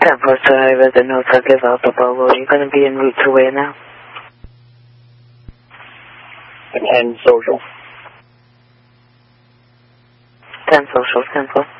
10-4, sir, I read the notes I'll give out the Bobo. You're going to be en route to where now? 10 social. 10 social, 10-4.